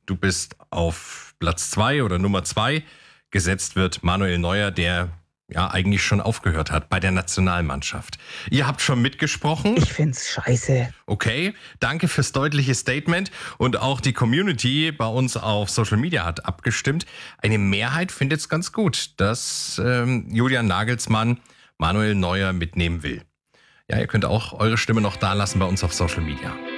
Du bist auf Platz 2 oder Nummer 2. Gesetzt wird Manuel Neuer, der ja eigentlich schon aufgehört hat bei der Nationalmannschaft. Ihr habt schon mitgesprochen. Ich find's scheiße. Okay, danke fürs deutliche Statement. Und auch die Community bei uns auf Social Media hat abgestimmt. Eine Mehrheit findet es ganz gut, dass Julian Nagelsmann Manuel Neuer mitnehmen will. Ja, ihr könnt auch eure Stimme noch dalassen bei uns auf Social Media.